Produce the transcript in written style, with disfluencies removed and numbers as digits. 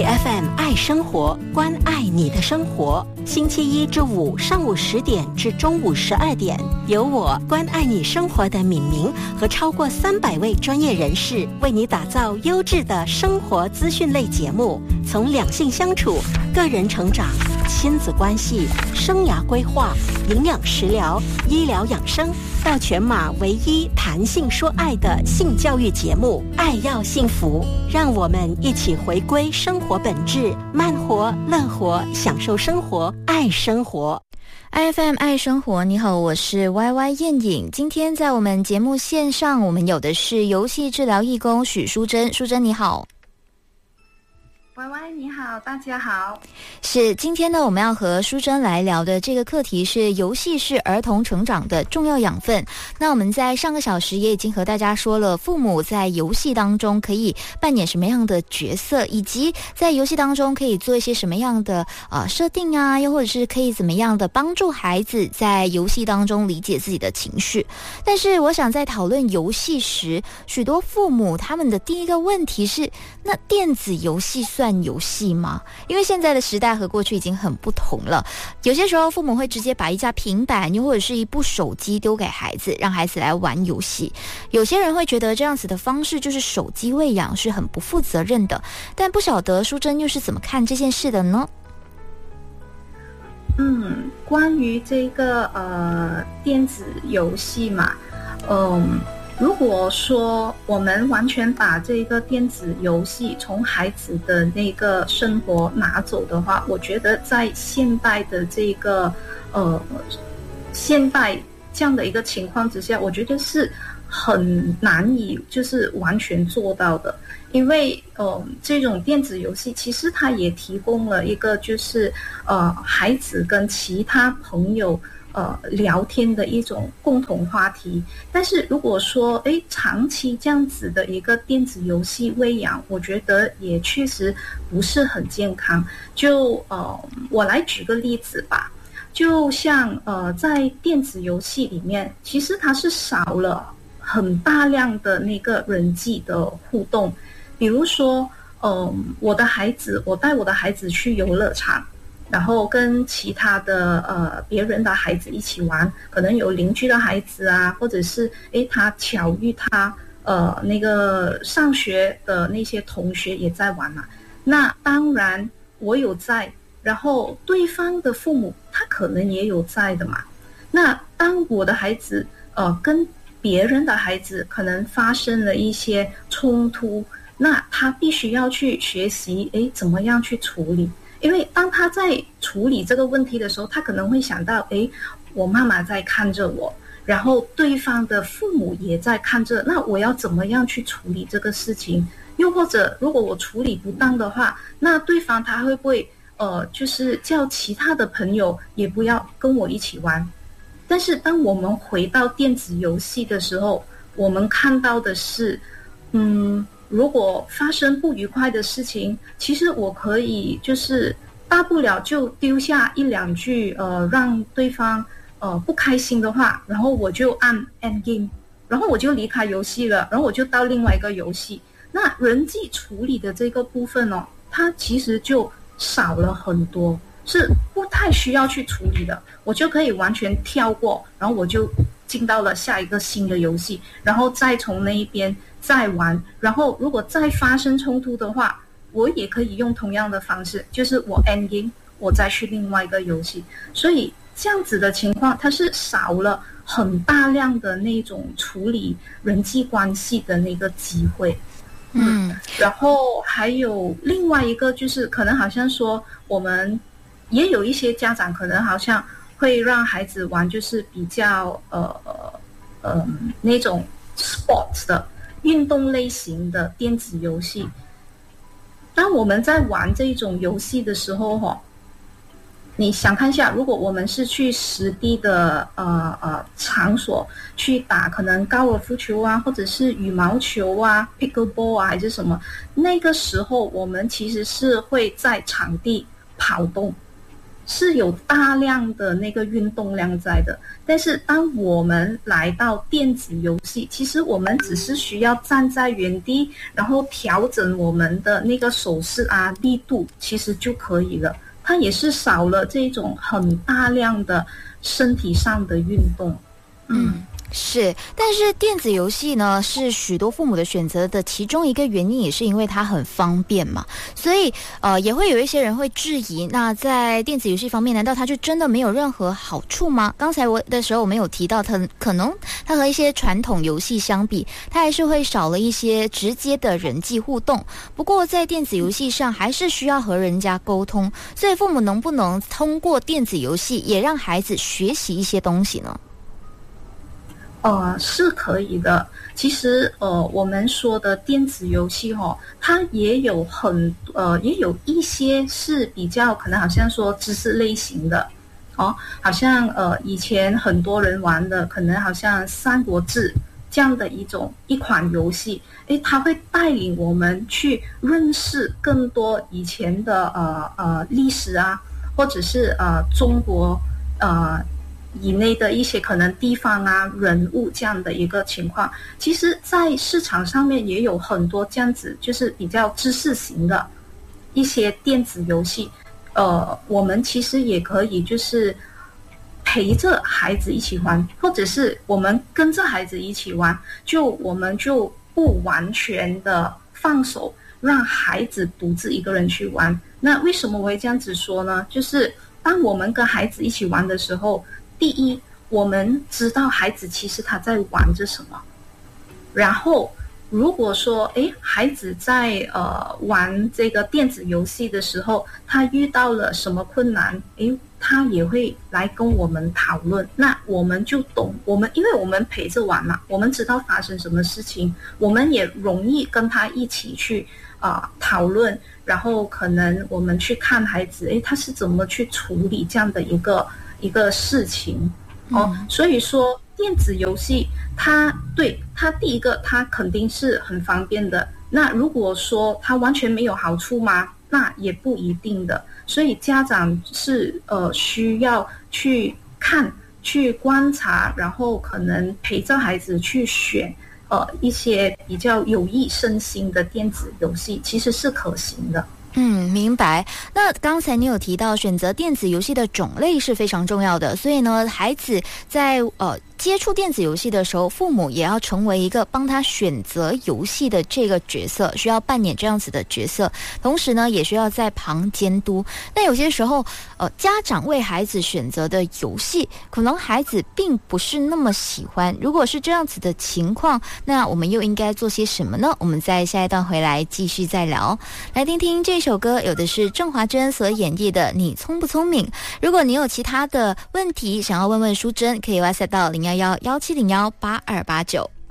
爱 FM 爱生活，关爱你的生活。星期一至五上午10点至中午12点，由我关爱你生活的敏明和超过300位专业人士为你打造优质的生活资讯类节目，从两性相处、个人成长、亲子关系、生涯规划、营养食疗、医疗养生，到全马唯一谈性说爱的性教育节目《爱要幸福》，让我们一起回归生活本质，慢活、乐活，享受生活，爱生活。 IFM 爱生活，你好，我是 YY 燕颖。今天在我们节目线上，我们有的是游戏治疗义工许淑珍。淑珍你好。 YY 你好，大家好。 是，今天呢，我们要和淑珍来聊的这个课题是游戏是儿童成长的重要养分。那我们在上个小时也已经和大家说了，父母在游戏当中可以扮演什么样的角色，以及在游戏当中可以做一些什么样的设定啊，又或者是可以怎么样的帮助孩子在游戏当中理解自己的情绪。但是我想在讨论游戏时，许多父母他们的第一个问题是，那电子游戏算游戏吗？因为现在的时代和过去已经很不同了，有些时候父母会直接把一架平板又或者是一部手机丢给孩子，让孩子来玩游戏。有些人会觉得这样子的方式就是手机喂养，是很不负责任的，但不晓得淑珍又是怎么看这件事的呢？ 关于这个电子游戏嘛，如果说我们完全把这个电子游戏从孩子的那个生活拿走的话，我觉得在现代的这个现代这样的一个情况之下，我觉得是很难以就是完全做到的。因为这种电子游戏其实它也提供了一个就是孩子跟其他朋友聊天的一种共同话题。但是如果说长期这样子的一个电子游戏喂养，我觉得也确实不是很健康。就我来举个例子吧，就像在电子游戏里面，其实它是少了很大量的那个人际的互动。比如说我带我的孩子去游乐场，然后跟其他的别人的孩子一起玩，可能有邻居的孩子啊，或者是他巧遇他那个上学的那些同学也在玩嘛。那当然我有在，然后对方的父母他可能也有在的嘛。那当我的孩子跟别人的孩子可能发生了一些冲突，那他必须要去学习怎么样去处理。因为当他在处理这个问题的时候，他可能会想到我妈妈在看着我，然后对方的父母也在看着，那我要怎么样去处理这个事情？又或者如果我处理不当的话，那对方他会不会就是叫其他的朋友也不要跟我一起玩？但是当我们回到电子游戏的时候，我们看到的是如果发生不愉快的事情，其实我可以就是大不了就丢下一两句让对方不开心的话，然后我就按 end game， 然后我就离开游戏了，然后我就到另外一个游戏。那人际处理的这个部分它其实就少了很多，是不太需要去处理的，我就可以完全跳过，然后我就进到了下一个新的游戏，然后再从那一边再玩。然后如果再发生冲突的话，我也可以用同样的方式，就是我 end game， 我再去另外一个游戏。所以这样子的情况，它是少了很大量的那种处理人际关系的那个机会。然后还有另外一个就是可能好像说我们也有一些家长可能好像会让孩子玩就是比较那种 sports 的运动类型的电子游戏。当我们在玩这种游戏的时候你想看一下，如果我们是去实地的场所去打可能高尔夫球啊，或者是羽毛球啊 pickleball 啊，还是什么，那个时候我们其实是会在场地跑动， 是有大量的那个运动量在的。但是当我们来到电子游戏，其实我们只是需要站在原地，然后调整我们的那个手势啊、力度，其实就可以了。它也是少了这种很大量的身体上的运动。 是，但是电子游戏呢，是许多父母的选择的其中一个原因，也是因为它很方便嘛。所以也会有一些人会质疑，那在电子游戏方面，难道它就真的没有任何好处吗？刚才我们有提到，可能它和一些传统游戏相比，它还是会少了一些直接的人际互动。不过在电子游戏上，还是需要和人家沟通，所以父母能不能通过电子游戏也让孩子学习一些东西呢？ 是可以的。其实我们说的电子游戏它也有也有一些是比较可能好像说知识类型的好像以前很多人玩的，可能好像《三国志》这样的一款游戏，它会带领我们去认识更多以前的历史啊，或者是中国以内的一些可能地方啊、人物这样的一个情况。其实在市场上面也有很多这样子就是比较知识型的一些电子游戏，我们其实也可以就是陪着孩子一起玩，或者是我们跟着孩子一起玩，我们就不完全的放手让孩子独自一个人去玩。那为什么我会这样子说呢？就是当我们跟孩子一起玩的时候，第一，我们知道孩子其实他在玩着什么。然后，如果说孩子在玩这个电子游戏的时候，他遇到了什么困难，他也会来跟我们讨论。那我们就懂，因为我们陪着玩嘛，我们知道发生什么事情，我们也容易跟他一起去讨论。然后可能我们去看孩子，他是怎么去处理这样的一个事情所以说电子游戏它第一个它肯定是很方便的。那如果说它完全没有好处吗？那也不一定的。所以家长是需要去看、去观察，然后可能陪着孩子去选一些比较有益身心的电子游戏，其实是可行的。 明白。那刚才你有提到选择电子游戏的种类是非常重要的，所以呢，孩子在接触电子游戏的时候，父母也要成为一个帮他选择游戏的这个角色，需要扮演这样子的角色，同时呢，也需要在旁监督。那有些时候，家长为孩子选择的游戏，可能孩子并不是那么喜欢。如果是这样子的情况，那我们又应该做些什么呢？我们在下一段回来继续再聊。来听听这首歌，有的是郑华珍所演绎的《你聪不聪明》。如果你有其他的问题想要问淑珍，可以 WhatsApp 到011-1701-8289。